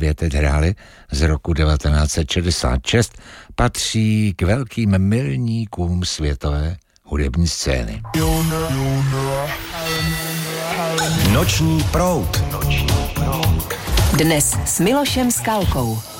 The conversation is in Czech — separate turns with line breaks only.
právě teď hráli z roku 1966, patří k velkým milníkům světové hudební scény.
Noční proud.
Dnes s Milošem Skalkou.